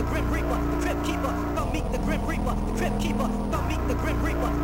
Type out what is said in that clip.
Grim Reaper, the Crypt Keeper, come meet the Grim Reaper, the Crypt Keeper, come meet the Grim Reaper,